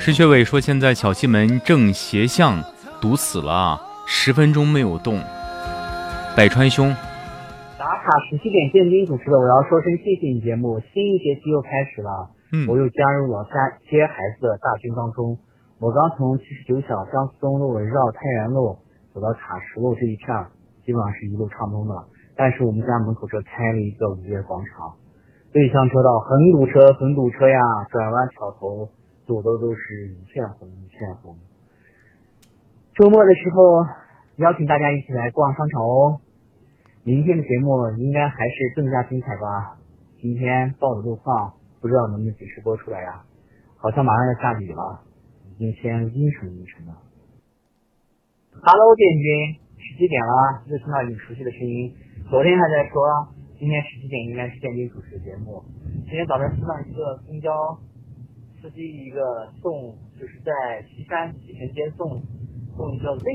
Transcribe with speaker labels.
Speaker 1: 石学伟说，现在小西门正斜向堵死了，10分钟没有动。百川兄，
Speaker 2: 打卡17点建军主持的，我要说声谢谢你节目，新一学期又开始了，我又加入了接孩子的大军当中。我刚从79小张思东路绕太原路走到塔石路这一片，基本上是一路畅通的。但是我们家门口这开了一个午夜广场，对向车道很堵车，很堵车呀！转弯挑头堵的都是一片红一片红。周末的时候邀请大家一起来逛商场哦。明天的节目应该还是更加精彩吧？今天报的路况不知道能不能及时播出来呀？好像马上要下雨了，已经先阴沉了。Hello， 建军，17点了，又听到你熟悉的声音。昨天还在说，今天17点应该是建军主持的节目。今天早上听到一个公交司机一个就是在西山启辰街送一个